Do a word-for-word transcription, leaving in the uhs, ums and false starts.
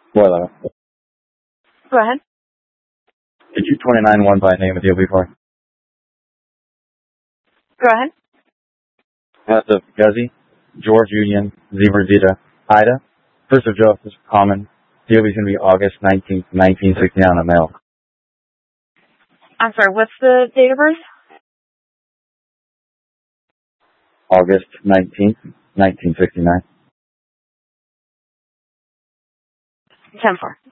Well, uh, Go ahead. did you twenty-nine one by name of deal before? Go ahead. That's of Guzzy, George Union, Zebra Zeta, Ida, First of Justice, Common. D O B's going to be August nineteenth, nineteen sixty-nine on mail. I'm sorry, what's the date of birth? August nineteenth, nineteen sixty-nine. ten four.